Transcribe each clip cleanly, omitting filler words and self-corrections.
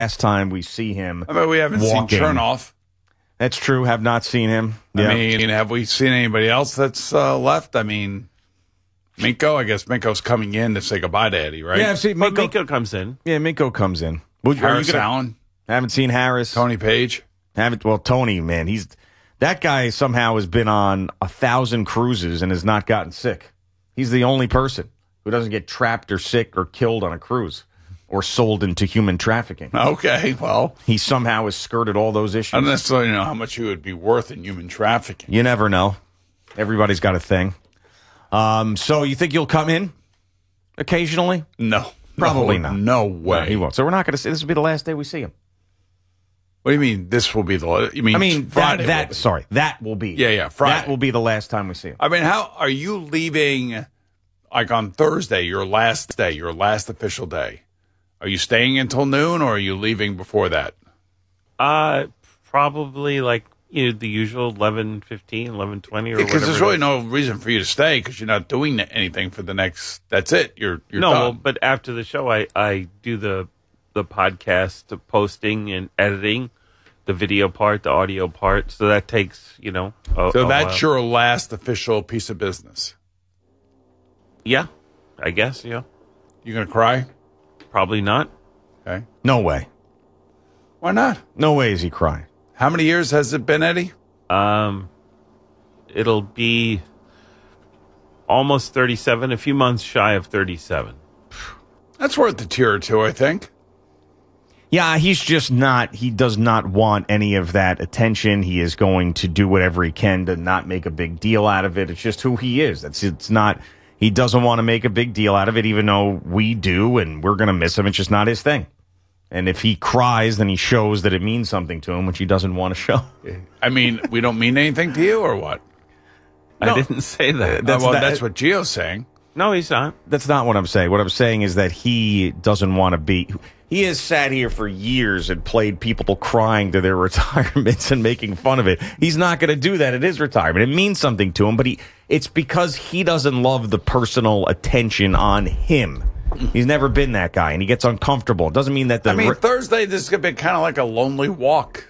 last time we see him. I mean, we haven't walking. seen Chernoff. That's true. Have not seen him. Yeah. I mean, have we seen anybody else that's left? I mean, Minko. I guess Minko's coming in to say goodbye to Eddie, right? Yeah, I've seen But Minko comes in. Yeah, Minko comes in. Harris Allen. Haven't seen Harris. Tony Page. Well, Tony, man, that guy somehow has been on 1,000 cruises and has not gotten sick. He's the only person who doesn't get trapped or sick or killed on a cruise or sold into human trafficking. Okay, well. He somehow has skirted all those issues. I don't necessarily know how much he would be worth in human trafficking. You never know. Everybody's got a thing. So you think you'll come in occasionally? No. Probably not. No way. No, he won't. So we're not going to see. This will be the last day we see him. What do you mean this will be the you mean Friday? That will be. Yeah, Friday. That will be the last time we see him. I mean, how are you leaving like on Thursday, your last day, your last official day? Are you staying until noon or are you leaving before that? Probably like the usual 11:15, 11:20 or whatever. Because there's really no reason for you to stay because you're not doing anything for the next. That's it. You're done. Well, but after the show, I do the podcast, the posting and editing, the video part, the audio part. So that takes So that's while. your last official piece of business. Yeah, I guess. Yeah, You gonna cry? probably not. Okay. No way. Why not? No way is he crying. How many years has it been, Eddie? It'll be almost 37, a few months shy of 37. That's worth a tear or two, I think. Yeah, he's just not. He does not want any of that attention. He is going to do whatever he can to not make a big deal out of it. It's just who he is. It's not. He doesn't want to make a big deal out of it, even though we do, and we're going to miss him. It's just not his thing. And if he cries, then he shows that it means something to him, which he doesn't want to show. I mean, we don't mean anything to you, or what? No, I didn't say that. That's what Gio's saying. No, he's not. That's not what I'm saying. What I'm saying is that he doesn't want to be. He has sat here for years and played people crying to their retirements and making fun of it. He's not going to do that at his retirement. It means something to him, but it's because he doesn't love the personal attention on him. He's never been that guy, and he gets uncomfortable. It doesn't mean that Thursday, this is going to be kind of like a lonely walk.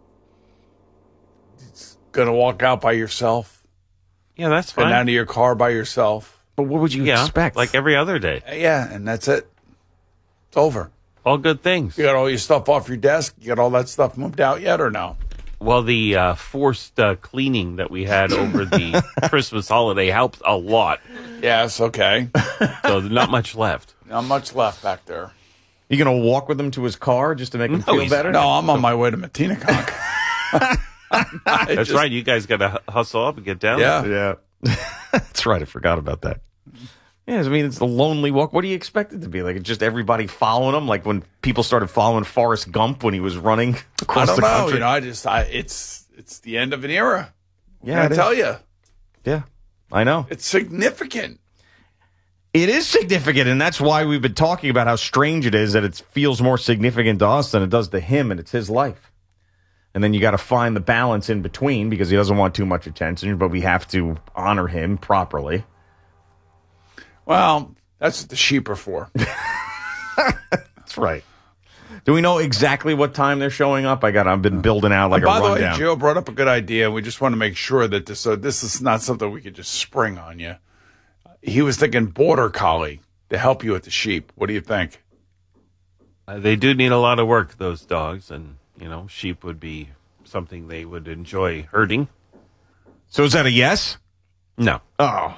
It's going to walk out by yourself. Yeah, that's fine. Get down to your car by yourself. But what would you expect? Like every other day. Yeah, and that's it. It's over. All good things. You got all your stuff off your desk? You got all that stuff moved out yet or no? Well, the forced cleaning that we had over the Christmas holiday helped a lot. Yes, okay. So not much left. Not much left back there. You going to walk with him to his car just to make him feel better? No, I'm on my way to Matinaconk. That's right. You guys got to hustle up and get down there. Yeah. That's right. I forgot about that. Yeah, I mean, it's the lonely walk. What do you expect it to be? Like, it's just everybody following him? Like when people started following Forrest Gump when he was running across the country? It's the end of an era. Yeah, I tell you. Yeah, I know. It's significant. It is significant, and that's why we've been talking about how strange it is that it feels more significant to us than it does to him, and it's his life. And then you got to find the balance in between because he doesn't want too much attention, but we have to honor him properly. Well, that's what the sheep are for. That's right. Do we know exactly what time they're showing up? I've been building out like a rundown. By the way, Gio brought up a good idea. We just want to make sure that this is not something we could just spring on you. He was thinking border collie to help you with the sheep. What do you think? They do need a lot of work, those dogs, and sheep would be something they would enjoy herding. So is that a yes? No. Oh.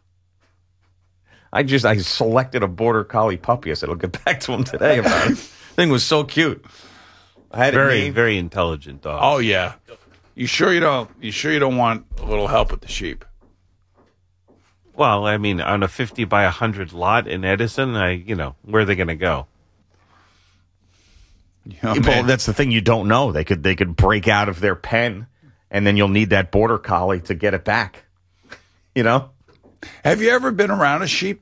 I selected a border collie puppy. I said I'll get back to him today about it. Thing was so cute. I had very, very intelligent dog. Oh yeah. You sure you don't want a little help with the sheep? Well, I mean, on a 50 by 100 lot in Edison, where are they going to go? Well, that's the thing you don't know. They could break out of their pen, and then you'll need that border collie to get it back. Have you ever been around a sheep?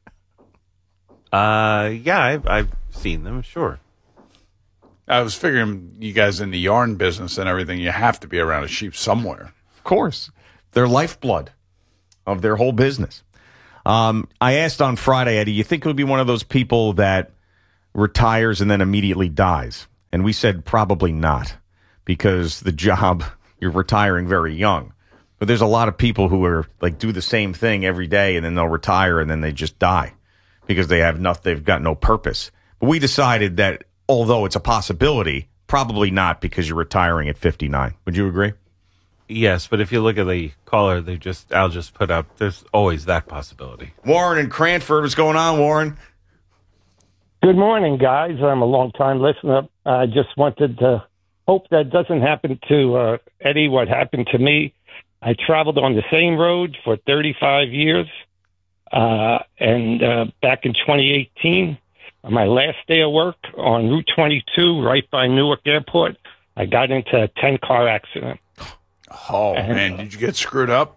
Yeah, I've seen them, sure. I was figuring you guys in the yarn business and everything, you have to be around a sheep somewhere. Of course. They're lifeblood of their whole business. I asked on Friday, Eddie, you think it would be one of those people that retires and then immediately dies? And we said probably not, because the job, you're retiring very young. But there's a lot of people who are like do the same thing every day, and then they'll retire and then they just die because they've got no purpose. But we decided that although it's a possibility, probably not, because you're retiring at 59. Would you agree? Yes, but if you look at the caller, I'll just put up, there's always that possibility. Warren in Cranford, what's going on, Warren? Good morning, guys. I'm a long-time listener. I just wanted to hope that doesn't happen to Eddie what happened to me. I traveled on the same road for 35 years, and back in 2018, on my last day of work on Route 22, right by Newark Airport, I got into a 10-car accident. Oh, man, did you get screwed up?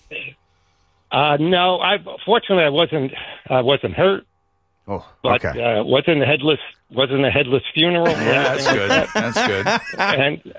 No, fortunately I wasn't hurt. Oh, but okay. wasn't a headless funeral. Yeah, that's good. That's good.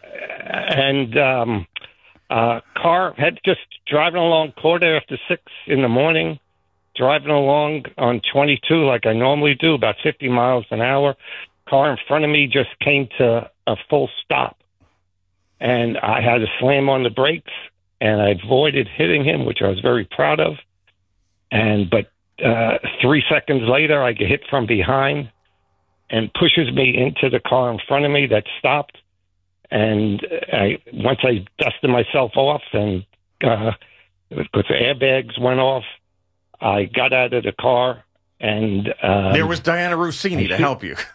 And car had just driving along quarter after 6 in the morning, driving along on 22 like I normally do, about 50 miles an hour. Car in front of me just came to a full stop, and I had to slam on the brakes, and I avoided hitting him, which I was very proud of. But 3 seconds later, I get hit from behind and pushes me into the car in front of me that stopped. And once I dusted myself off, and because the airbags went off, I got out of the car. And there was Diana Rossini to help you.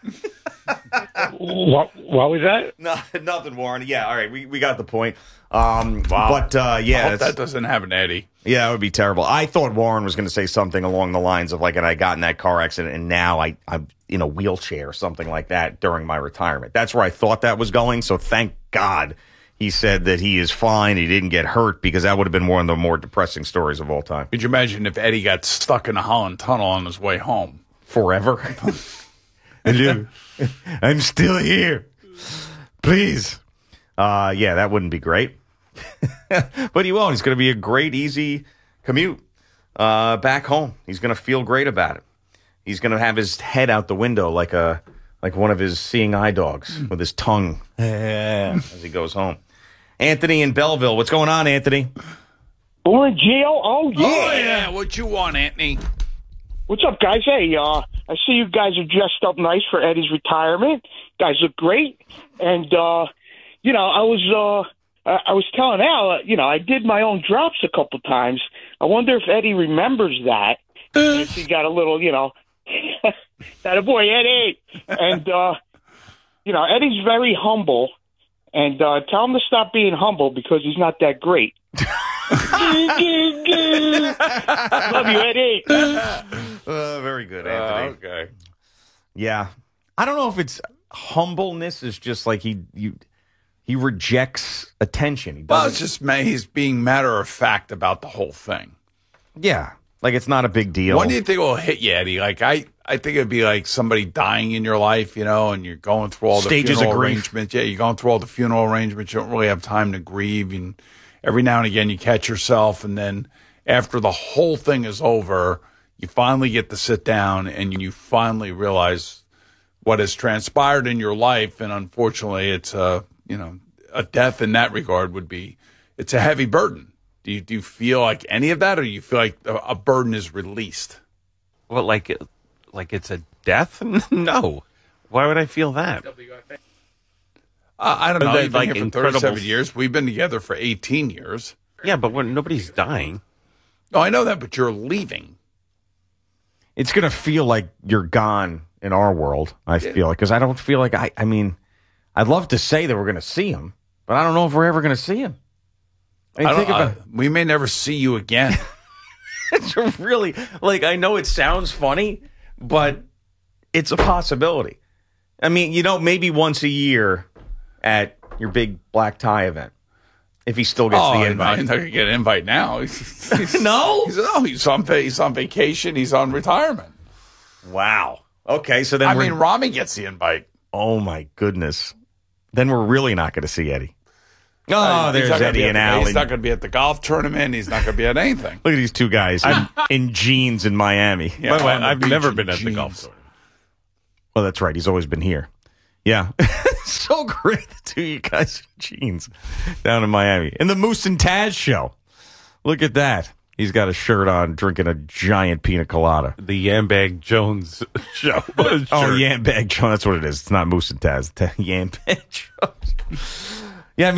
What was that? No, nothing, Warren. Yeah, all right, we got the point. Wow. But yeah, I hope that doesn't happen, Eddie. Yeah, it would be terrible. I thought Warren was going to say something along the lines of like, and I got in that car accident, and now I'm in a wheelchair or something like that during my retirement. That's where I thought that was going. So thank God he said that he is fine. He didn't get hurt, because that would have been one of the more depressing stories of all time. Could you imagine if Eddie got stuck in a Holland Tunnel on his way home? Forever. Hello. I'm still here. Please. Yeah, that wouldn't be great. But he won't. It's going to be a great, easy commute back home. He's going to feel great about it. He's going to have his head out the window like one of his seeing eye dogs with his tongue as he goes home. Anthony in Belleville. What's going on, Anthony? Morning, Gio. Oh, yeah. Oh, yeah. What you want, Anthony? What's up, guys? Hey, I see you guys are dressed up nice for Eddie's retirement. Guys look great. And, you know, I was telling Al, you know, I did my own drops a couple times. I wonder if Eddie remembers that. If he got a little, you know, that a boy, Eddie. And, you know, Eddie's very humble. And tell him to stop being humble, because he's not that great. Love you, Eddie. Very good, Anthony. Okay. Yeah. I don't know if it's humbleness is just like he rejects attention. Well, it's just he's being matter of fact about the whole thing. Yeah. Like, it's not a big deal. When do you think it will hit you, Eddie? Like, I think it'd be like somebody dying in your life, you know, and you're going through all the Stages funeral of grief. arrangements. Yeah, you're going through all the funeral arrangements. You don't really have time to grieve. And every now and again you catch yourself. And then after the whole thing is over, you finally get to sit down and you finally realize what has transpired in your life. And unfortunately, it's a death in that regard it's a heavy burden. Do you feel like any of that, or do you feel like a burden is released? Well, like it's a death? No. Why would I feel that? I don't know. You've been Like here for 37 years. We've been together for 18 years. Yeah, but when nobody's dying. No, I know that, but you're leaving. It's going to feel like you're gone in our world, I feel like, because I don't feel like I mean, I'd love to say that we're going to see him, but I don't know if we're ever going to see him. We may never see you again. It's really, like, I know it sounds funny, but it's a possibility. I mean, you know, maybe once a year at your big black tie event, if he still gets the invite. He's not going to get an invite now. No? He's on vacation. He's on retirement. Wow. Okay, so then Rami gets the invite. Oh, my goodness. Then we're really not going to see Eddie. Oh, there's Eddie and Al. He's not going to be at the golf tournament. He's not going to be at anything. Look at these two guys in jeans in Miami. Yeah, By the way, I've never been at the golf tournament. Well, that's right. He's always been here. Yeah. So great, the two of you guys in jeans down in Miami. In the Moose and Taz show. Look at that. He's got a shirt on, drinking a giant pina colada. The Yambag Jones show. Oh, Yambag Jones. That's what it is. It's not Moose and Taz. Yambag Jones. Yeah,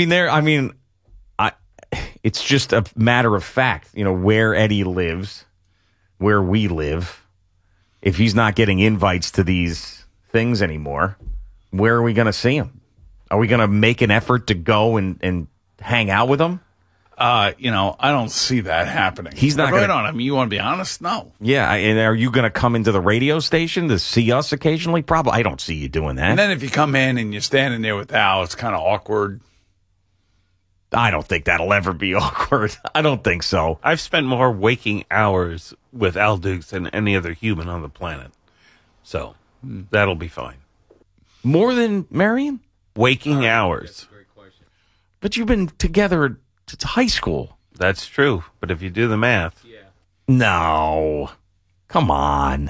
it's just a matter of fact, where Eddie lives, where we live. If he's not getting invites to these things anymore, where are we going to see him? Are we going to make an effort to go and hang out with him? I don't see that happening. He's not going on. You want to be honest? No. Yeah, and are you going to come into the radio station to see us occasionally? Probably. I don't see you doing that. And then if you come in and you're standing there with Al, it's kind of awkward. I don't think that'll ever be awkward. I don't think so. I've spent more waking hours with Al Dukes than any other human on the planet. So that'll be fine. More than Marion? Waking hours. But you've been together since high school. That's true. But if you do the math. Yeah. No. Come on.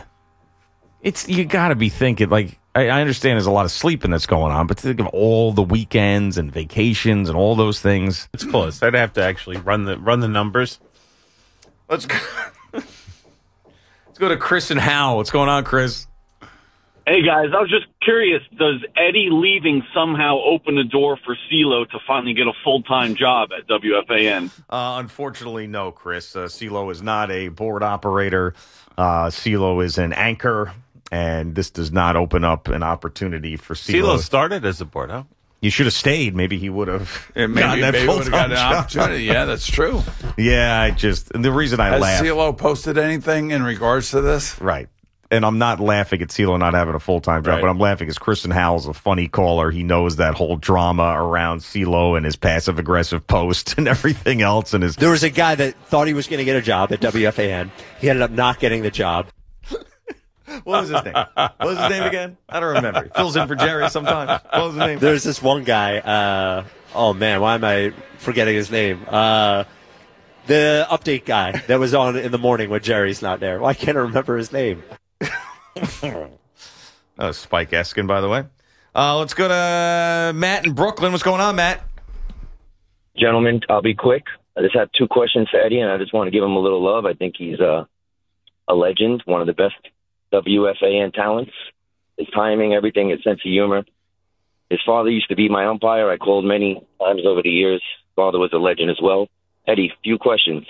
You got to be thinking, like, I understand there's a lot of sleeping that's going on, but think of all the weekends and vacations and all those things. It's close. I'd have to actually run the numbers. Let's go. Let's go to Chris and Hal. What's going on, Chris? Hey, guys, I was just curious, does Eddie leaving somehow open the door for CeeLo to finally get a full-time job at WFAN? Unfortunately, no, Chris. CeeLo is not a board operator. CeeLo is an anchor, and this does not open up an opportunity for CeeLo. CeeLo started as a board, huh? You should have stayed. Maybe he would have maybe gotten that would have full-time got an job. opportunity. Yeah, that's true. Yeah, the reason I Has laugh. CeeLo posted anything in regards to this? Right. And I'm not laughing at CeeLo not having a full-time job, Right. but I'm laughing because Kristen Howell's a funny caller. He knows that whole drama around CeeLo and his passive-aggressive post and everything else. And There was a guy that thought he was going to get a job at WFAN. He ended up not getting the job. What was his name? What was his name again? I don't remember. He fills in for Jerry sometimes. What was his name? There's this one guy. Oh, man, why am I forgetting his name? The update guy that was on in the morning when Jerry's not there. Why can't I remember his name? That was Spike Eskin, by the way. Let's go to Matt in Brooklyn. What's going on, Matt? Gentlemen, I'll be quick. I just have two questions for Eddie, and I just want to give him a little love. I think he's a legend, one of the best WFAN talents. His timing, everything, his sense of humor. His father used to be my umpire. I called many times over the years. His father was a legend as well. Eddie, few questions.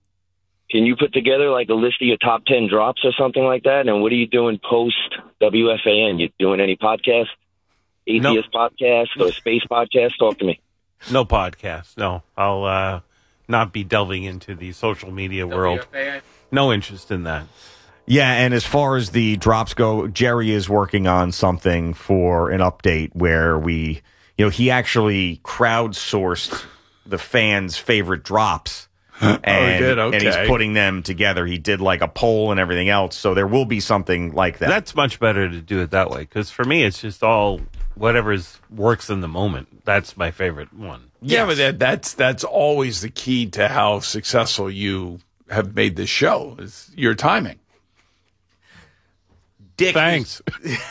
Can you put together like a list of your top 10 drops or something like that? And what are you doing post WFAN? You doing any podcasts? Atheist podcast or space podcast? Talk to me. No podcast. No. I'll not be delving into the social media world. No interest in that. Yeah, and as far as the drops go, Jerry is working on something for an update where he actually crowdsourced the fans' favorite drops. And, he did? Okay. And he's putting them together. He did like a poll and everything else. So there will be something like that. That's much better to do it that way. Because for me, it's just all whatever works in the moment. That's my favorite one. Yeah, but that's always the key to how successful you have made this show is your timing. Dick. Thanks.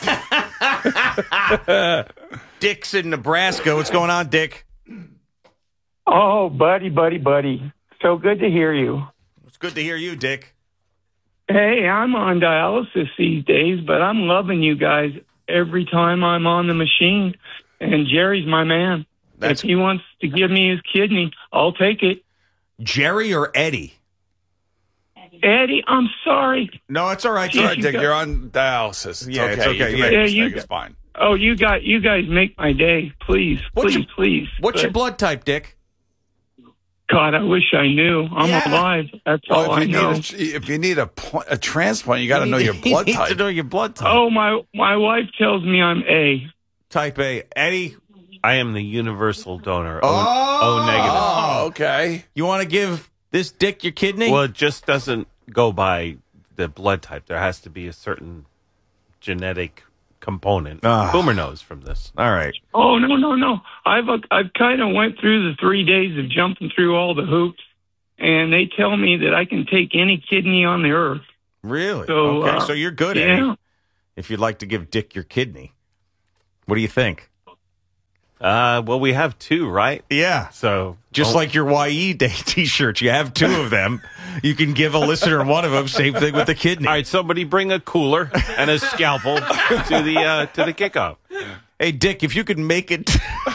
Dick's in Nebraska. What's going on, Dick? Oh, buddy. So good to hear you. It's good to hear you, Dick. Hey, I'm on dialysis these days, but I'm loving you guys every time I'm on the machine. And Jerry's my man. If he wants to give me his kidney, I'll take it. Jerry or Eddie? Eddie, I'm sorry. No, it's all right. It's all right, Dick. You're on dialysis. It's Yeah, it's okay. You can Yeah, make a mistake. you It's fine. Oh, you guys make my day. Please, please. What's your blood type, Dick? God, I wish I knew. I'm alive. That's all I know. If you need a transplant, you got to know your blood You need type. to know your blood type. Oh, my wife tells me I'm A. Type A. Eddie? I am the universal donor. Oh! O negative. Oh, okay. You want to give this Dick your kidney? Well, it just doesn't go by the blood type. There has to be a certain genetic component. Boomer knows from this. All right. Oh, no. I've kind of went through the 3 days of jumping through all the hoops, and they tell me that I can take any kidney on the earth. Really? So, okay, so you're good, yeah. Eddie. If you'd like to give Dick your kidney. What do you think? Well, we have 2, right? Yeah. So just like your YE Day T-shirts, you have 2 of them. You can give a listener one of them. Same thing with the kidney. All right, somebody bring a cooler and a scalpel to the kickoff. Hey, Dick, if you could make it,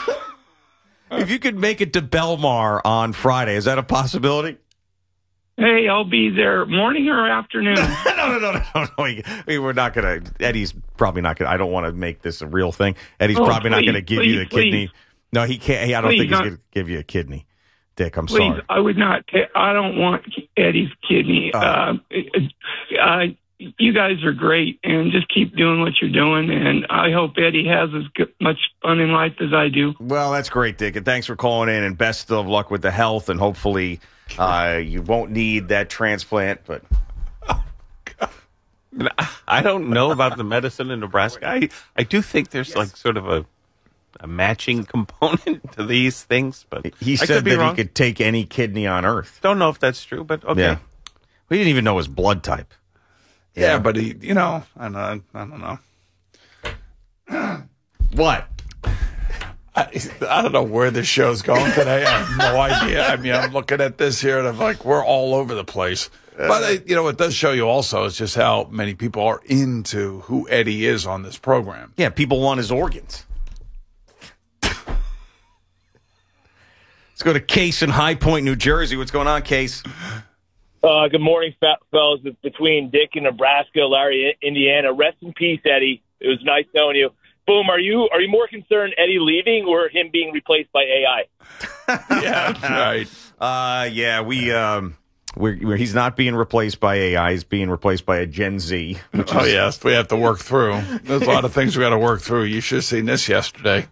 to Belmar on Friday, is that a possibility? Hey, I'll be there morning or afternoon. No. We're not going to. Eddie's probably not going to. I don't want to make this a real thing. Eddie's probably not going to give you the kidney. No, he can't. Hey, I don't think he's going to give you a kidney. Dick, I'm sorry. I would not. I don't want Eddie's kidney. You guys are great, and just keep doing what you're doing. And I hope Eddie has as much fun in life as I do. Well, that's great, Dick, and thanks for calling in. And best of luck with the health, and hopefully you won't need that transplant. But I don't know about the medicine in Nebraska. I do think there's like sort of a matching component to these things, but he said that he could take any kidney on Earth. Don't know if that's true, but okay. Yeah. We didn't even know his blood type. Yeah, but he, I don't know. What? I don't know where this show's going today. I have no idea. I mean, I'm looking at this here, and I'm like, we're all over the place. But, it does show you also is just how many people are into who Eddie is on this program. Yeah, people want his organs. Let's go to Case in High Point, New Jersey. What's going on, Case? Good morning, fellas. It's between Dick in Nebraska, Larry, Indiana. Rest in peace, Eddie. It was nice knowing you. Boom, are you more concerned Eddie leaving or him being replaced by AI? Yeah, right. He's not being replaced by AI. He's being replaced by a Gen Z. Yes, we have to work through. There's a lot of things we got to work through. You should have seen this yesterday.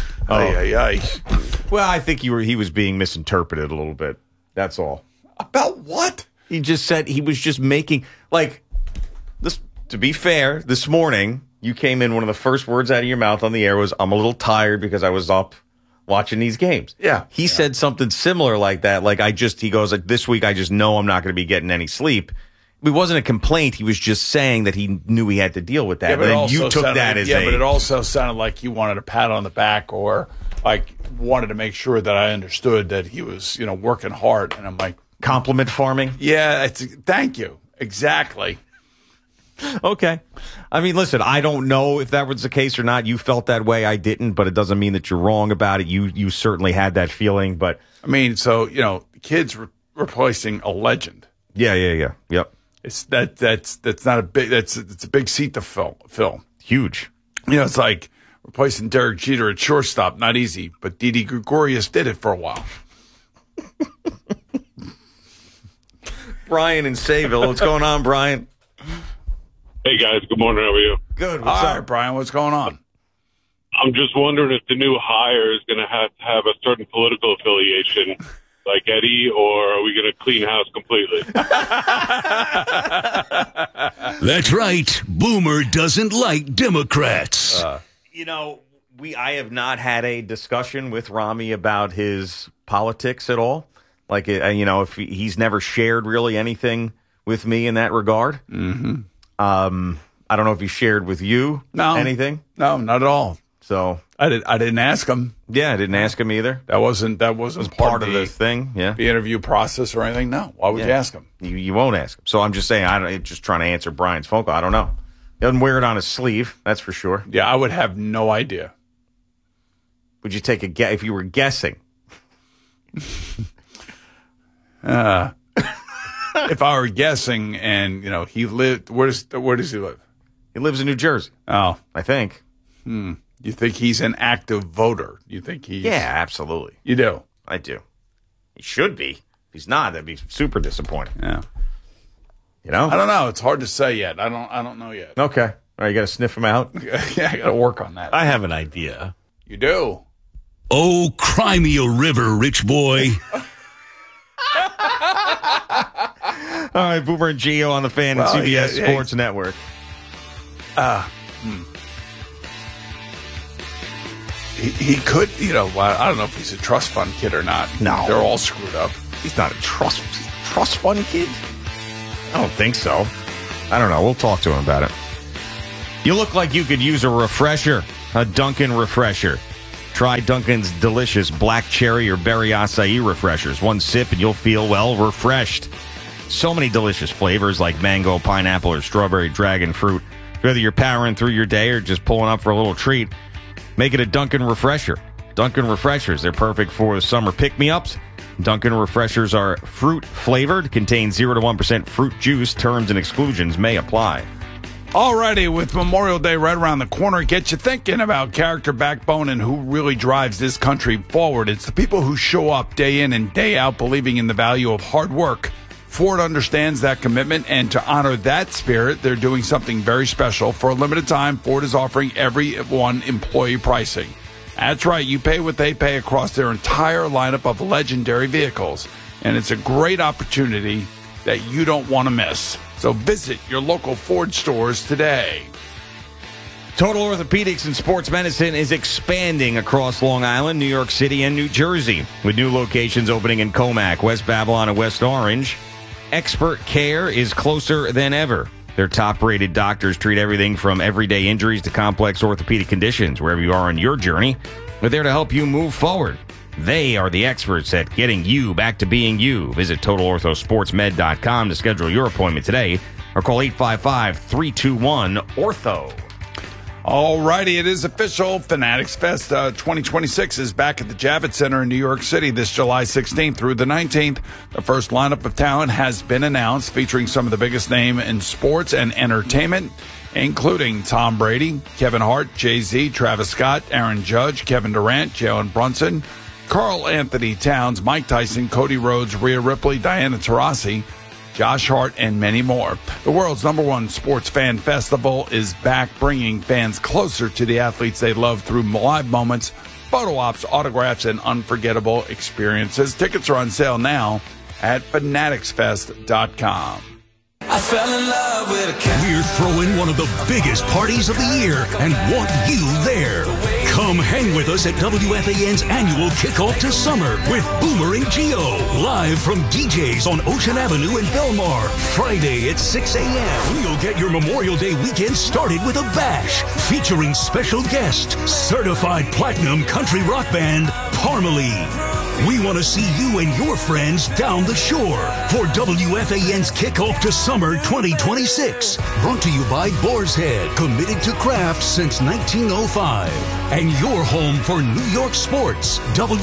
Well, I think he was being misinterpreted a little bit. That's all. About what? He just said he was just making, like, this. To be fair, this morning, you came in, one of the first words out of your mouth on the air was, I'm a little tired because I was up watching these games. Yeah. He said something similar like that. Like, he goes, like, this week I just know I'm not going to be getting any sleep. It wasn't a complaint. He was just saying that he knew he had to deal with that. Yeah, but then you took that as but it also sounded like you wanted a pat on the back or, like, wanted to make sure that I understood that he was, working hard. And I'm like, compliment farming? Yeah, thank you. Exactly. Okay. I mean, listen, I don't know if that was the case or not. You felt that way. I didn't, but it doesn't mean that you're wrong about it. You certainly had that feeling, but I mean, so, the kid's replacing a legend. Yeah. Yep. It's that's not a big, it's a big seat to fill. Huge. It's like replacing Derek Jeter at shortstop. Not easy, but Didi Gregorius did it for a while. Brian in Sayville. What's going on, Brian? Hey, guys. Good morning. How are you? Good. What's All up? right, Brian. What's going on? I'm just wondering if the new hire is going to have a certain political affiliation like Eddie, or are we going to clean house completely? That's right. Boomer doesn't like Democrats. I have not had a discussion with Rami about his politics at all. Like, if he's never shared really anything with me in that regard. Mm-hmm. I don't know if he shared with you anything. No, not at all. So I didn't ask him. Yeah, I didn't ask him either. That wasn't part of the thing. Yeah, the interview process or anything. No, why would you ask him? You won't ask him. So I'm just saying. Just trying to answer Brian's phone call. I don't know. He doesn't wear it on his sleeve. That's for sure. Yeah, I would have no idea. Would you take a guess if you were guessing? If I were guessing, and he lived, where does he live? He lives in New Jersey. Oh, I think. You think he's an active voter? You think he's? Yeah, absolutely. You do? I do. He should be. If he's not, that'd be super disappointing. Yeah. I don't know. It's hard to say yet. I don't know yet. Okay. All right, you got to sniff him out. Yeah, I got to work on that. I have an idea. You do? Oh, cry me a river, rich boy. All right, Boomer and Gio on the Fan and CBS Sports Network. He could, I don't know if he's a trust fund kid or not. No. They're all screwed up. He's not a trust fund kid? I don't think so. I don't know. We'll talk to him about it. You look like you could use a refresher. a Dunkin' refresher. Try Dunkin's delicious black cherry or berry acai refreshers. One sip and you'll feel, well, refreshed. So many delicious flavors like mango, pineapple, or strawberry dragon fruit. Whether you're powering through your day or just pulling up for a little treat, make it a Dunkin' refresher. Dunkin' refreshers, they're perfect for the summer pick-me-ups. Dunkin' refreshers are fruit-flavored, contain 0 to 1% fruit juice. Terms and exclusions may apply. Alrighty, with Memorial Day right around the corner, get you thinking about character, backbone, and who really drives this country forward. It's the people who show up day in and day out believing in the value of hard work. Ford understands that commitment, and to honor that spirit, they're doing something very special. For a limited time, Ford is offering everyone employee pricing. That's right, you pay what they pay across their entire lineup of legendary vehicles, and it's a great opportunity that you don't want to miss. So visit your local Ford stores today. Total Orthopedics and Sports Medicine is expanding across Long Island, New York City, and New Jersey, with new locations opening in Comac, West Babylon, and West Orange. Expert care is closer than ever. Their top-rated doctors treat everything from everyday injuries to complex orthopedic conditions. Wherever you are on your journey, they're there to help you move forward. They are the experts at getting you back to being you. Visit TotalOrthoSportsMed.com to schedule your appointment today or call 855-321-ORTHO. Alrighty, it is official. Fanatics Fest 2026 is back at the Javits Center in New York City this July 16th through the 19th. The first lineup of talent has been announced, featuring some of the biggest names in sports and entertainment, including Tom Brady, Kevin Hart, Jay-Z, Travis Scott, Aaron Judge, Kevin Durant, Jalen Brunson, Karl Anthony Towns, Mike Tyson, Cody Rhodes, Rhea Ripley, Diana Taurasi, Josh Hart, and many more. The world's #1 sports fan festival is back, bringing fans closer to the athletes they love through live moments, photo ops, autographs, and unforgettable experiences. Tickets are on sale now at fanaticsfest.com. I fell in love with a cat. We're throwing one of the biggest parties of the year and want you there. Come hang with us at WFAN's annual kickoff to summer with Boomer and Gio. Live from DJ's on Ocean Avenue in Belmar. Friday at 6 a.m. We'll get your Memorial Day weekend started with a bash featuring special guest, certified platinum country rock band, Parmalee. We want to see you and your friends down the shore for WFAN's Kickoff to Summer 2026. Brought to you by Boar's Head, committed to craft since 1905. And your home for New York sports,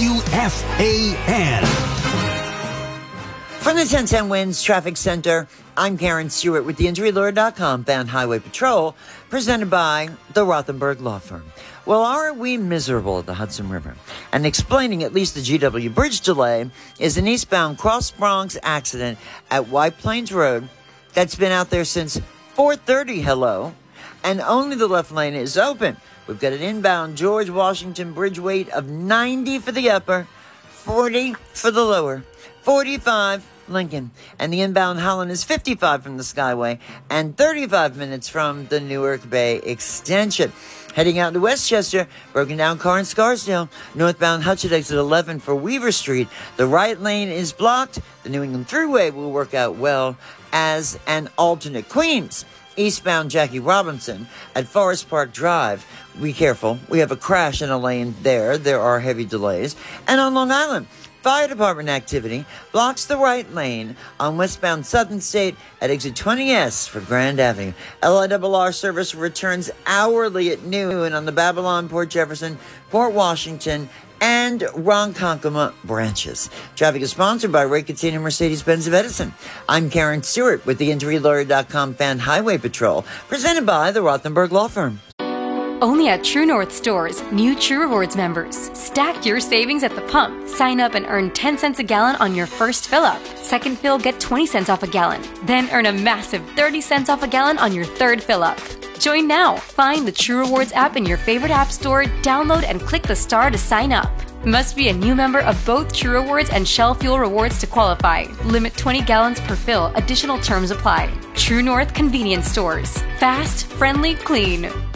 WFAN. From the 1010 Winds Traffic Center, I'm Karen Stewart with the InjuryLawyer.com Bound Highway Patrol, presented by the Rothenberg Law Firm. Well, are we miserable at the Hudson River? And explaining at least the GW Bridge delay is an eastbound Cross Bronx accident at White Plains Road that's been out there since 4:30, and only the left lane is open. We've got an inbound George Washington Bridge weight of 90 for the upper, 40 for the lower, 45 Lincoln. And the inbound Holland is 55 from the Skyway and 35 minutes from the Newark Bay Extension. Heading out to Westchester, broken down car in Scarsdale. Northbound Hutchett exit 11 for Weaver Street. The right lane is blocked. The New England Thruway will work out well as an alternate. Queens, eastbound Jackie Robinson at Forest Park Drive. Be careful. We have a crash in a lane there. There are heavy delays. And on Long Island, fire department activity blocks the right lane on westbound Southern State at exit 20S for Grand Avenue. LIRR service returns hourly at noon on the Babylon, Port Jefferson, Port Washington, and Ronkonkoma branches. Traffic is sponsored by Ray Catino Mercedes-Benz of Edison. I'm Karen Stewart with the InjuryLawyer.com Fan Highway Patrol, presented by the Rothenberg Law Firm. Only at True North stores, new True Rewards members. Stack your savings at the pump. Sign up and earn 10 cents a gallon on your first fill-up. Second fill, get 20 cents off a gallon. Then earn a massive 30 cents off a gallon on your third fill-up. Join now. Find the True Rewards app in your favorite app store, download and click the star to sign up. Must be a new member of both True Rewards and Shell Fuel Rewards to qualify. Limit 20 gallons per fill. Additional terms apply. True North Convenience Stores. Fast, friendly, clean.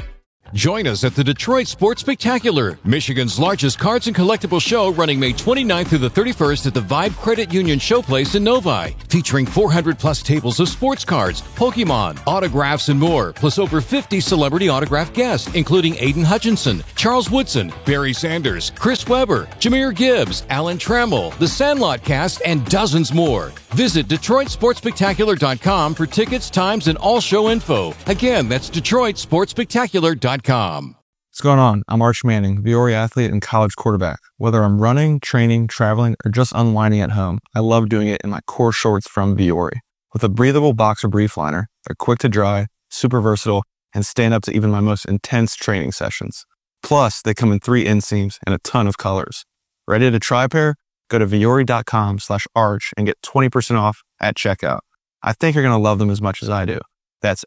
Join us at the Detroit Sports Spectacular, Michigan's largest cards and collectible show, running May 29th through the 31st at the Vibe Credit Union Showplace in Novi, featuring 400-plus tables of sports cards, Pokemon, autographs, and more, plus over 50 celebrity autograph guests, including Aiden Hutchinson, Charles Woodson, Barry Sanders, Chris Webber, Jahmyr Gibbs, Alan Trammell, The Sandlot Cast, and dozens more. Visit DetroitSportsSpectacular.com for tickets, times, and all show info. Again, that's DetroitSportsSpectacular.com. What's going on? I'm Arch Manning, Viore athlete and college quarterback. Whether I'm running, training, traveling, or just unwinding at home, I love doing it in my core shorts from Viore. With a breathable boxer brief liner, they're quick to dry, super versatile, and stand up to even my most intense training sessions. Plus, they come in 3 inseams and a ton of colors. Ready to try a pair? Go to Viore.com/arch and get 20% off at checkout. I think you're going to love them as much as I do. That's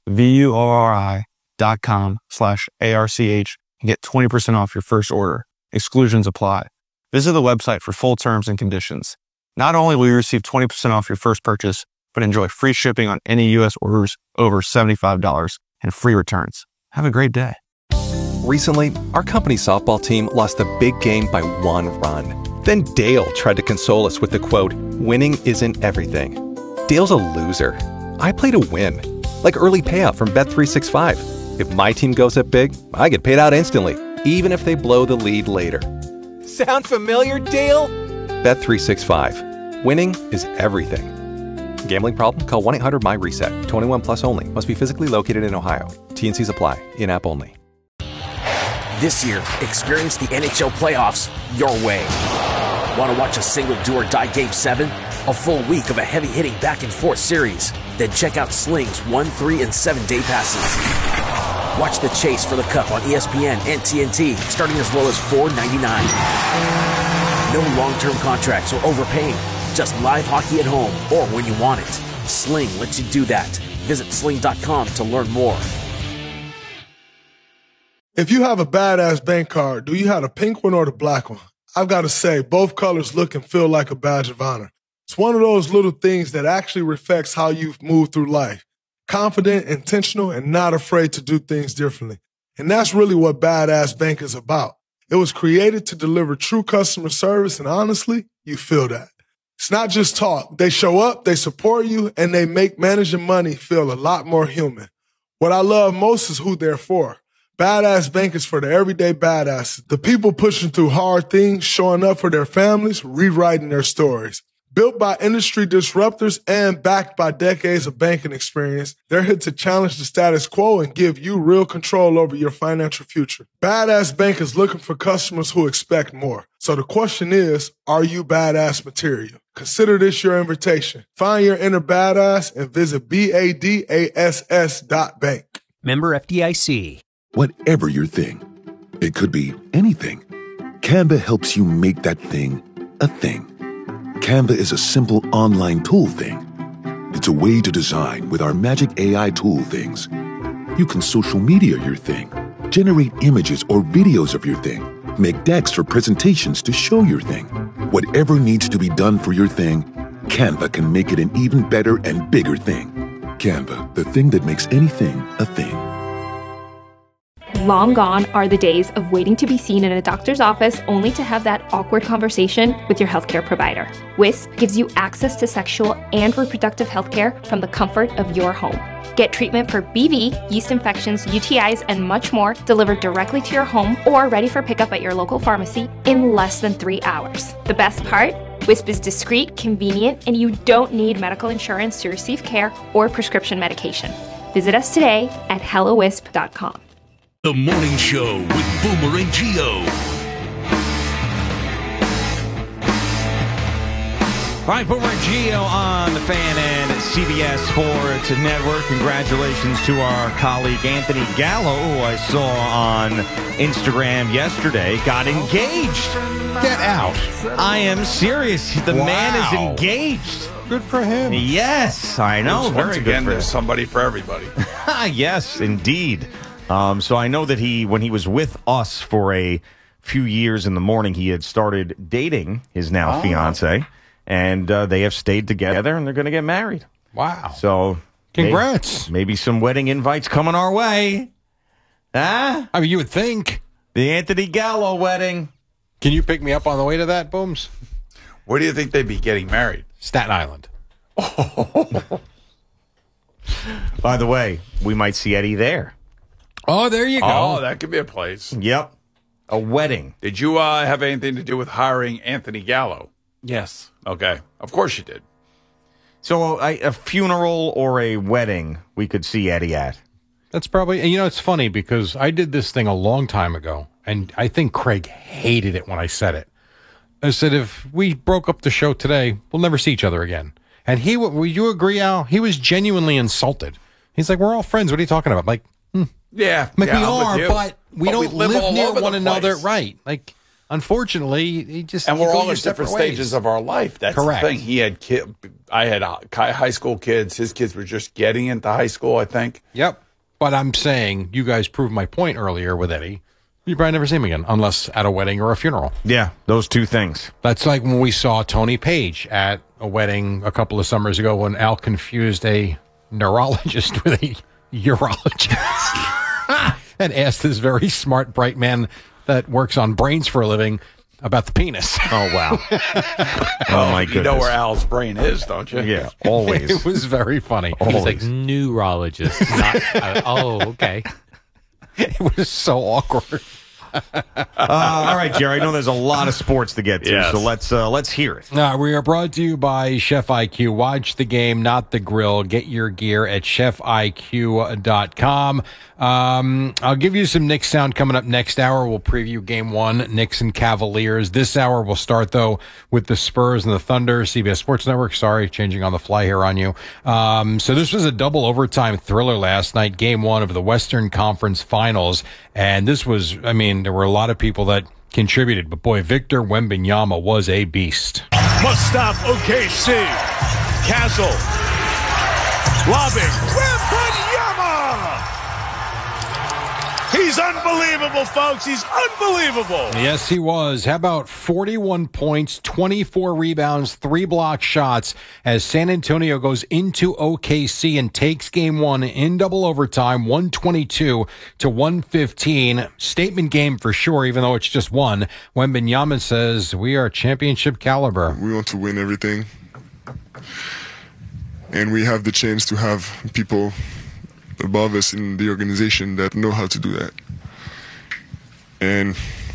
VUORI.com/ARCH and get 20% off your first order. Exclusions apply. Visit the website for full terms and conditions. Not only will you receive 20% off your first purchase, but enjoy free shipping on any U.S. orders over $75 and free returns. Have a great day. Recently, our company softball team lost the big game by 1 run. Then Dale tried to console us with the quote, "Winning isn't everything." Dale's a loser. I play to win. Like early payout from Bet365. If my team goes up big, I get paid out instantly, even if they blow the lead later. Sound familiar, Dale? Bet365. Winning is everything. Gambling problem? Call 1-800-MY-RESET. 21 plus only. Must be physically located in Ohio. T&Cs apply. In-app only. This year, experience the NHL playoffs your way. Want to watch a single do-or-die Game 7? A full week of a heavy-hitting back-and-forth series? Then check out Sling's 1, 3, and 7-day passes. Watch the chase for the Cup on ESPN and TNT, starting as low as $4.99. No long-term contracts or overpaying. Just live hockey at home or when you want it. Sling lets you do that. Visit sling.com to learn more. If you have a badass bank card, do you have the pink one or the black one? I've got to say, both colors look and feel like a badge of honor. It's one of those little things that actually reflects how you've moved through life. Confident, intentional, and not afraid to do things differently. And that's really what Badass Bank is about. It was created to deliver true customer service, and honestly, you feel that. It's not just talk. They show up, they support you, and they make managing money feel a lot more human. What I love most is who they're for. Badass Bank is for the everyday badasses, the people pushing through hard things, showing up for their families, rewriting their stories. Built by industry disruptors and backed by decades of banking experience, they're here to challenge the status quo and give you real control over your financial future. Badass Bank is looking for customers who expect more. So the question is, are you badass material? Consider this your invitation. Find your inner badass and visit BADASS.bank. Member FDIC. Whatever your thing, it could be anything. Canva helps you make that thing a thing. Canva is a simple online tool thing. It's a way to design with our magic AI tool things. You can social media your thing, generate images or videos of your thing, make decks or presentations to show your thing. Whatever needs to be done for your thing, Canva can make it an even better and bigger thing. Canva, the thing that makes anything a thing. Long gone are the days of waiting to be seen in a doctor's office only to have that awkward conversation with your healthcare provider. Wisp gives you access to sexual and reproductive healthcare from the comfort of your home. Get treatment for BV, yeast infections, UTIs, and much more delivered directly to your home or ready for pickup at your local pharmacy in less than 3 hours. The best part? Wisp is discreet, convenient, and you don't need medical insurance to receive care or prescription medication. Visit us today at hellowisp.com. The Morning Show with Boomer and Gio. All right, Boomer and Gio on the Fan and CBS Sports Network. Congratulations to our colleague Anthony Gallo, who I saw on Instagram yesterday, got engaged. Get out. I am serious. The man is engaged. Good for him. Yes, I know. Once again, there's somebody for everybody. Yes, indeed. So I know that when he was with us for a few years in the morning, he had started dating his now fiance, and they have stayed together, and they're going to get married. Wow. So congrats. Maybe some wedding invites coming our way. Huh? I mean, you would think. The Anthony Gallo wedding. Can you pick me up on the way to that, Booms? Where do you think they'd be getting married? Staten Island. By the way, we might see Eddie there. Oh, there you go. Oh, that could be a place. Yep. A wedding. Did you have anything to do with hiring Anthony Gallo? Yes. Okay. Of course you did. So a funeral or a wedding we could see Eddie at. That's probably, and you know, it's funny because I did this thing a long time ago, and I think Craig hated it when I said it. I said, if we broke up the show today, we'll never see each other again. And would you agree, Al? He was genuinely insulted. He's like, we're all friends. What are you talking about? Like, yeah. Like, yeah, we are, but we But don't we live all live near over one the another. place. Right. Like, unfortunately, he just. And you we're go all your at different separate ways. stages of our life. That's Correct. the thing. He had I had high school kids. His kids were just getting into high school, I think. Yep. But I'm saying, you guys proved my point earlier with Eddie. You probably never see him again, unless at a wedding or a funeral. Yeah, those two things. That's like when we saw Tony Page at a wedding a couple of summers ago when Al confused a neurologist with a urologist and asked this very smart, bright man that works on brains for a living about the penis. Oh, wow. Oh, my goodness. You know where Al's brain is, don't you? Yeah, always. It was very funny. He's like, neurologist. Not, okay. It was so awkward. All right, Jerry. I know there's a lot of sports to get to, Yes. so let's hear it. We are brought to you by Chef IQ. Watch the game, not the grill. Get your gear at chefiq.com. I'll give you some Knicks sound coming up next hour. We'll preview Game 1, Knicks and Cavaliers. This hour we'll start, though, with the Spurs and the Thunder. CBS Sports Network, sorry, changing on the fly here on you. So this was a double overtime thriller last night, Game 1 of the Western Conference Finals. And this was, I mean, there were a lot of people that contributed, but boy, Victor Wembanyama was a beast. Must stop OKC. Castle. Lobbing. Wembanyama! He's unbelievable, folks. He's unbelievable. Yes, he was. How about 41 points, 24 rebounds, 3 block shots as San Antonio goes into OKC and takes Game 1 in double overtime, 122-115. Statement game for sure, even though it's just one. Wembanyama says, we are championship caliber. We want to win everything. And we have the chance to have people above us in the organization that know how to do that. And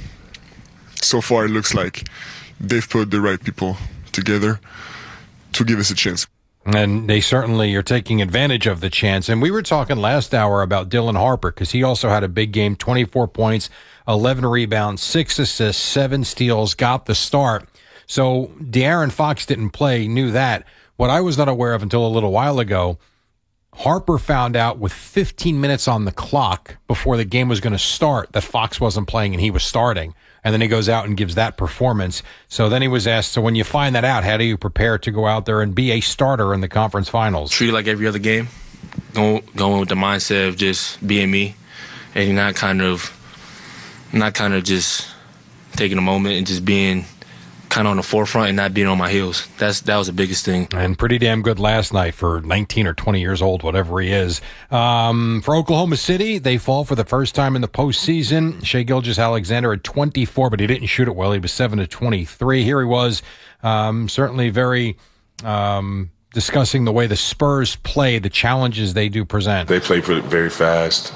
so far it looks like they've put the right people together to give us a chance. And they certainly are taking advantage of the chance. And we were talking last hour about Dylan Harper because he also had a big game, 24 points, 11 rebounds, 6 assists, 7 steals, got the start. So De'Aaron Fox didn't play, knew that. What I was not aware of until a little while ago, Harper found out with 15 minutes on the clock before the game was going to start that Fox wasn't playing and he was starting. And then he goes out and gives that performance. So then he was asked, so when you find that out, how do you prepare to go out there and be a starter in the conference finals? Treat it like every other game. Going with the mindset of just being me and not kind of just taking a moment and just being kind of on the forefront and not being on my heels. That was the biggest thing. And pretty damn good last night for 19 or 20 years old, whatever he is. For Oklahoma City, they fall for the first time in the postseason. Shai Gilgeous-Alexander at 24, but he didn't shoot it well. He was 7-23. Here he was, certainly very discussing the way the Spurs play, the challenges they do present. They play very fast.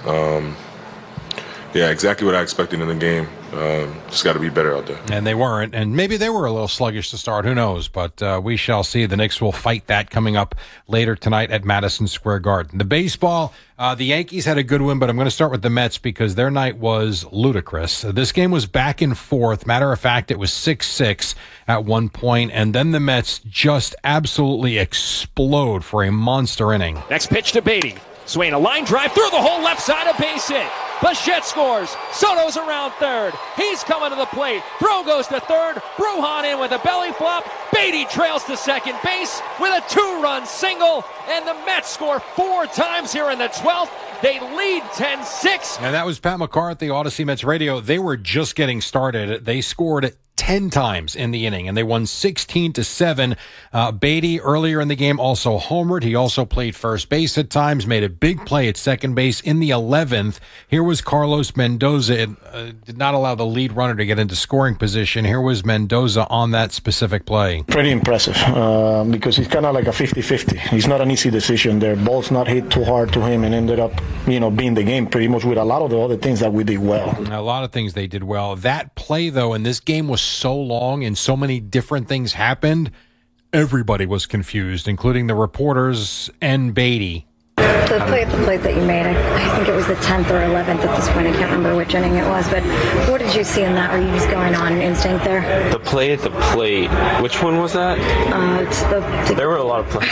Yeah, exactly what I expected in the game. Just got to be better out there. And they weren't. And maybe they were a little sluggish to start. Who knows? But we shall see. The Knicks will fight that coming up later tonight at Madison Square Garden. The baseball, the Yankees had a good win, but I'm going to start with the Mets because their night was ludicrous. This game was back and forth. Matter of fact, it was 6-6 at one point, and then the Mets just absolutely explode for a monster inning. Next pitch to Beatty. Swing a line drive through the whole left side, a base hit. Bichette scores. Soto's around third. He's coming to the plate. Throw goes to third. Brujan in with a belly flop. Beatty trails to second base with a 2-run single. And the Mets score 4 times here in the 12th. They lead 10-6. And that was Pat McCarthy, Odyssey Mets Radio. They were just getting started. They scored 10 times in the inning, and they won 16-7. Beatty earlier in the game also homered. He also played first base at times, made a big play at second base in the 11th. Here was Carlos Mendoza. It did not allow the lead runner to get into scoring position. Here was Mendoza on that specific play. Pretty impressive because he's kind of like a 50-50. It's not an easy decision. Their ball's not hit too hard to him and ended up, being the game pretty much with a lot of the other things that we did well. A lot of things they did well. That play, though, and this game was so long and so many different things happened, everybody was confused, including the reporters and Beatty. The play at the plate that you made, I think it was the 10th or 11th at this point. I can't remember which inning it was, but what did you see in that? Were you just going on instinct there? The play at the plate, which one was that? There were a lot of plays.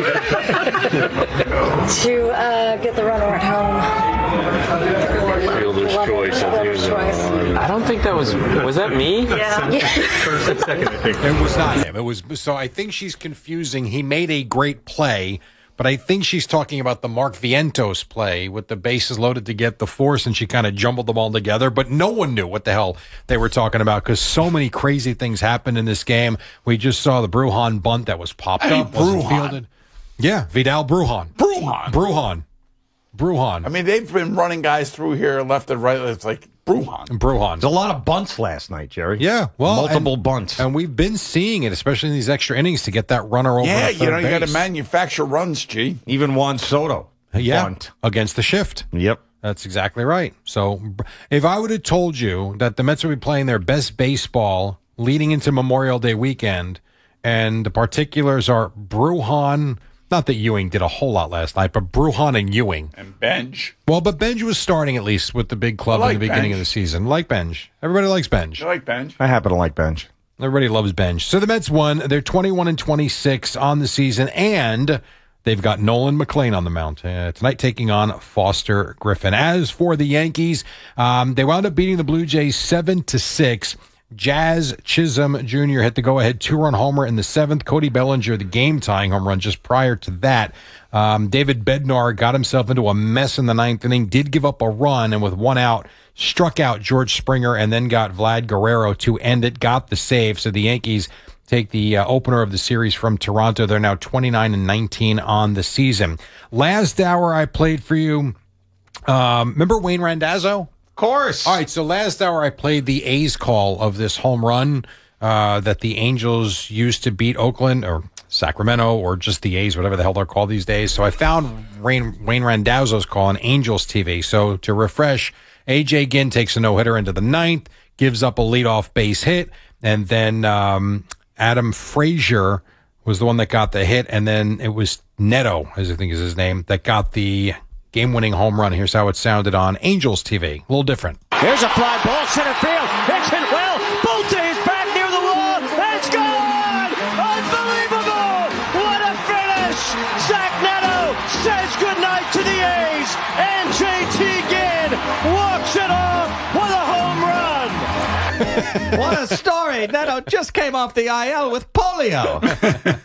To get the runner at home. Fielder's choice. I don't think that was that me? Yeah. First and second, I think. It was not him. It was, so I think she's confusing. He made a great play, but I think she's talking about the Mark Vientos play with the bases loaded to get the force, and she kind of jumbled them all together. But no one knew what the hell they were talking about because so many crazy things happened in this game. We just saw the Brujan bunt that was popped up, wasn't fielded. Yeah, Vidal Brujan. Brujan. I mean, they've been running guys through here left and right. It's like Brujan. There's a lot of bunts last night, Jerry. Yeah, well, multiple bunts. And we've been seeing it, especially in these extra innings, to get that runner over. Yeah, you got to manufacture runs, G. Even Juan Soto. Bunt. Against the shift. Yep. That's exactly right. So if I would have told you that the Mets would be playing their best baseball leading into Memorial Day weekend, and the particulars are Brujan, not that Ewing did a whole lot last night, but Brujan and Ewing. And Benj. Well, but Benj was starting at least with the big club in the beginning of the season. Like Benj. Everybody likes Benj. You like Benj? I happen to like Benj. Everybody loves Benj. So the Mets won. They're 21-26 on the season, and they've got Nolan McLean on the mound tonight, taking on Foster Griffin. As for the Yankees, they wound up beating the Blue Jays 7-6. Jazz Chisholm Jr. hit the go-ahead 2-run homer in the 7th. Cody Bellinger, the game-tying home run just prior to that. David Bednar got himself into a mess in the 9th inning, did give up a run, and with one out, struck out George Springer and then got Vlad Guerrero to end it, got the save. So the Yankees take the opener of the series from Toronto. They're now 29-19 on the season. Last hour I played for you. Remember Wayne Randazzo? Course. All right, so last hour I played the A's call of this home run that the Angels used to beat Oakland or Sacramento or just the A's, whatever the hell they're called these days. So I found Wayne Randazzo's call on Angels TV. So to refresh, A.J. Ginn takes a no-hitter into the 9th, gives up a leadoff base hit, and then Adam Frazier was the one that got the hit, and then it was Neto, as I think is his name, that got the game-winning home run. Here's how it sounded on Angels TV. A little different. Here's a fly ball, center field. It's hit well. Bolte is back near the wall. It's gone! Unbelievable! What a finish! Zach Neto says goodnight to the A's, and JT Ginn walks it off with a home run. What a story! Neto just came off the IL with polio.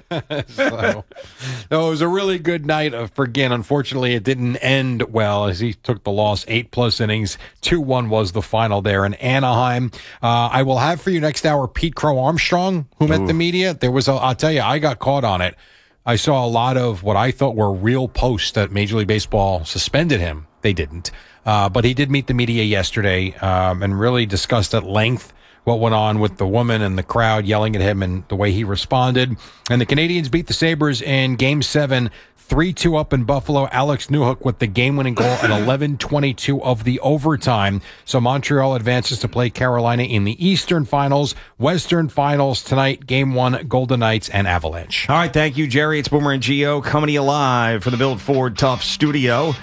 So it was a really good night for Ginn. Unfortunately, it didn't end well as he took the loss, 8+ innings. 2-1 was the final there in Anaheim. I will have for you next hour Pete Crow Armstrong, who met the media. There was I'll tell you, I got caught on it. I saw a lot of what I thought were real posts that Major League Baseball suspended him. They didn't. But he did meet the media yesterday and really discussed at length what went on with the woman and the crowd yelling at him and the way he responded. And the Canadians beat the Sabres in Game 7, 3-2 up in Buffalo. Alex Newhook with the game-winning goal at 11:22 of the overtime. So Montreal advances to play Carolina in the Eastern Finals. Western Finals tonight, Game 1, Golden Knights and Avalanche. All right, thank you, Jerry. It's Boomer and Gio coming to you live from the Build Ford Tough studio.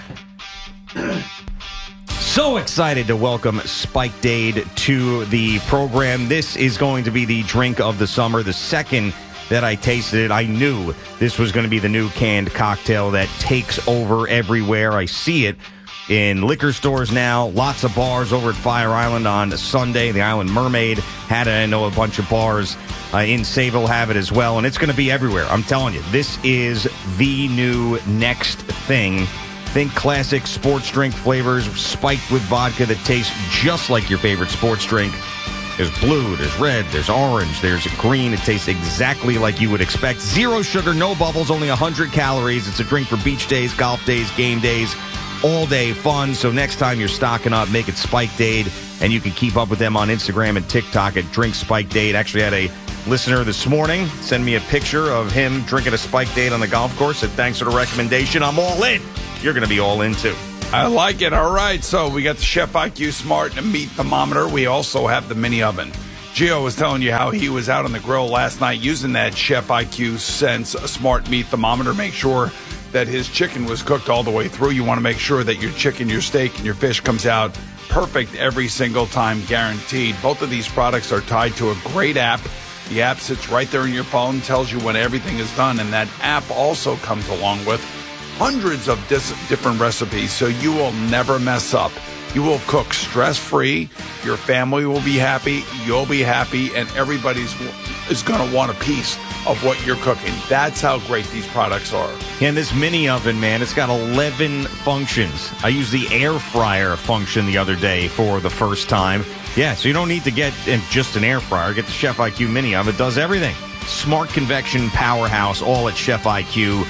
So excited to welcome Spiked Aid to the program. This is going to be the drink of the summer. The second that I tasted it, I knew this was going to be the new canned cocktail that takes over everywhere. I see it in liquor stores now. Lots of bars over at Fire Island on Sunday. The Island Mermaid had it. I know a bunch of bars in Sayville have it as well. And it's going to be everywhere. I'm telling you, this is the new next thing. Think classic sports drink flavors spiked with vodka that tastes just like your favorite sports drink. There's blue, there's red, there's orange, there's green. It tastes exactly like you would expect. 0 sugar, no bubbles, only 100 calories. It's a drink for beach days, golf days, game days, all day fun. So next time you're stocking up, make it Spike Dade, and you can keep up with them on Instagram and TikTok at Drink Spike Dade. Actually had a listener this morning send me a picture of him drinking a Spike Dade on the golf course. Said, thanks for the recommendation. I'm all in. You're going to be all in, too. I like it. All right, so we got the Chef IQ Smart and Meat Thermometer. We also have the mini oven. Gio was telling you how he was out on the grill last night using that Chef IQ Sense Smart Meat Thermometer. Make sure that his chicken was cooked all the way through. You want to make sure that your chicken, your steak, and your fish comes out perfect every single time, guaranteed. Both of these products are tied to a great app. The app sits right there in your phone, tells you when everything is done, and that app also comes along with hundreds of different recipes, so you will never mess up. You will cook stress-free. Your family will be happy. You'll be happy, and everybody is going to want a piece of what you're cooking. That's how great these products are. And this mini oven, man, it's got 11 functions. I used the air fryer function the other day for the first time. Yeah, so you don't need to get just an air fryer. Get the Chef IQ mini oven. It does everything. Smart convection powerhouse, all at chefiq.com,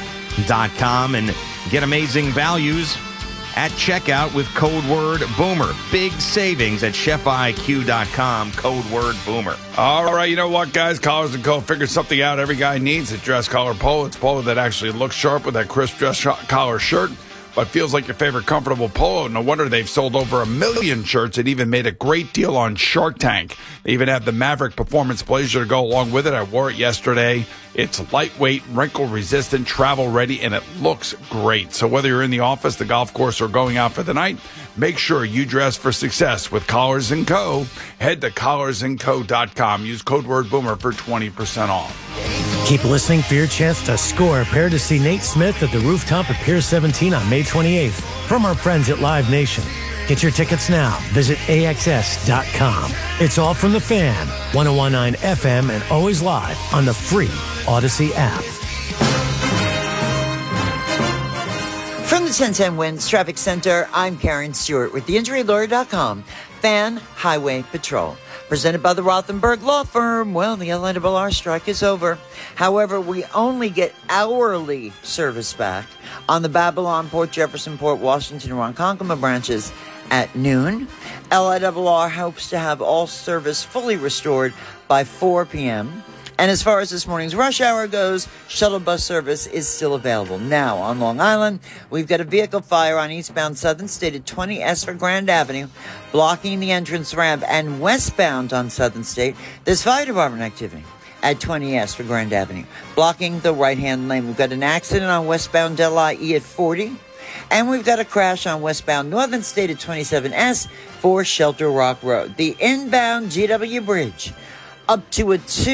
and get amazing values at checkout with code word Boomer. Big savings at chefiq.com, code word Boomer. All right, you know what, guys? Collars & Co. figured something out every guy needs. A dress collar polo. It's polo that actually looks sharp with that crisp dress collar shirt, but feels like your favorite comfortable polo. No wonder they've sold over 1 million shirts and even made a great deal on Shark Tank. They even have the Maverick Performance Blazer to go along with it. I wore it yesterday. It's lightweight, wrinkle-resistant, travel-ready, and it looks great. So whether you're in the office, the golf course, or going out for the night, make sure you dress for success with Collars & Co. Head to collarsandco.com. Use code word Boomer for 20% off. Keep listening for your chance to score a pair to see Nate Smith at the rooftop at Pier 17 on May 28th from our friends at Live Nation. Get your tickets now. Visit AXS.com. It's all from the Fan, 101.9 FM, and always live on the free Odyssey app. From the 1010 Winds Traffic Center, I'm Karen Stewart with theinjurylawyer.com. Fan Highway Patrol. Presented by the Rothenberg Law Firm. Well, the LIRR strike is over. However, we only get hourly service back on the Babylon, Port Jefferson, Port Washington, and Ronkonkoma branches at noon. LIRR hopes to have all service fully restored by 4 p.m. And as far as this morning's rush hour goes, shuttle bus service is still available. Now, on Long Island, we've got a vehicle fire on eastbound Southern State at 20S for Grand Avenue, blocking the entrance ramp, and westbound on Southern State, there's fire department activity at 20S for Grand Avenue, blocking the right-hand lane. We've got an accident on westbound Del-IE at 40, and we've got a crash on westbound Northern State at 27S for Shelter Rock Road. The inbound GW Bridge, up to a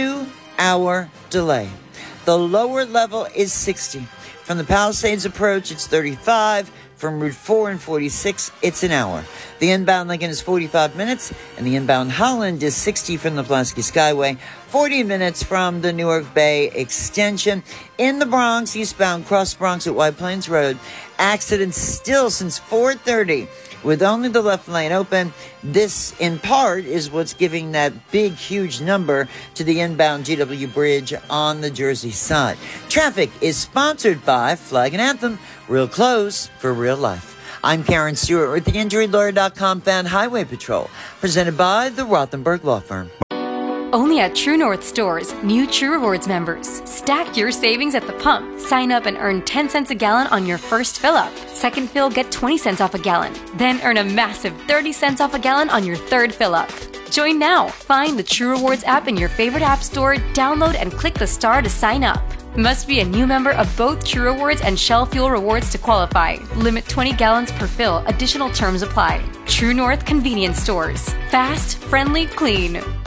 2-hour delay. The lower level is 60. From the Palisades approach, it's 35. From Route 4 and 46, it's an hour. The inbound Lincoln is 45 minutes, and the inbound Holland is 60 from the Pulaski Skyway, 40 minutes from the Newark Bay Extension. In the Bronx, eastbound Cross Bronx at White Plains Road, accidents still since 4:30. With only the left lane open. This, in part, is what's giving that big, huge number to the inbound GW Bridge on the Jersey side. Traffic is sponsored by Flag and Anthem, real clothes for real life. I'm Karen Stewart with theinjurylawyer.com Fan Highway Patrol, presented by the Rothenberg Law Firm. Only at True North stores, new True Rewards members. Stack your savings at the pump. Sign up and earn 10 cents a gallon on your first fill-up. Second fill, get 20 cents off a gallon. Then earn a massive 30 cents off a gallon on your third fill-up. Join now. Find the True Rewards app in your favorite app store, download and click the star to sign up. Must be a new member of both True Rewards and Shell Fuel Rewards to qualify. Limit 20 gallons per fill. Additional terms apply. True North Convenience Stores. Fast, friendly, clean.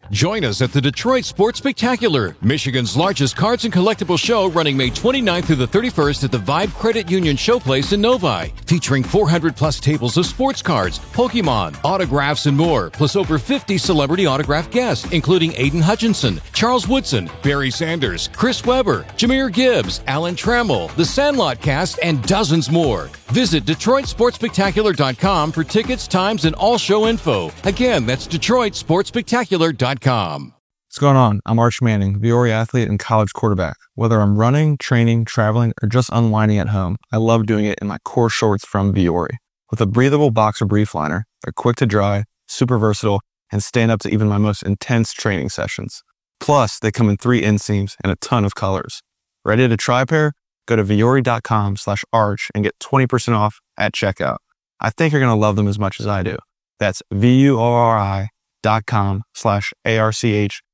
Join us at the Detroit Sports Spectacular, Michigan's largest cards and collectible show, running May 29th through the 31st at the Vibe Credit Union Showplace in Novi, featuring 400-plus tables of sports cards, Pokemon, autographs, and more, plus over 50 celebrity autograph guests, including Aiden Hutchinson, Charles Woodson, Barry Sanders, Chris Webber, Jahmyr Gibbs, Alan Trammell, The Sandlot Cast, and dozens more. Visit DetroitSportsSpectacular.com for tickets, times, and all show info. Again, that's DetroitSportsSpectacular.com. What's going on? I'm Arch Manning, Viore athlete and college quarterback. Whether I'm running, training, traveling, or just unwinding at home, I love doing it in my core shorts from Viore. With a breathable boxer brief liner, they're quick to dry, super versatile, and stand up to even my most intense training sessions. Plus, they come in 3 inseams and a ton of colors. Ready to try a pair? Go to Viore.com/arch and get 20% off at checkout. I think you're going to love them as much as I do. That's VUORI.com/ARCH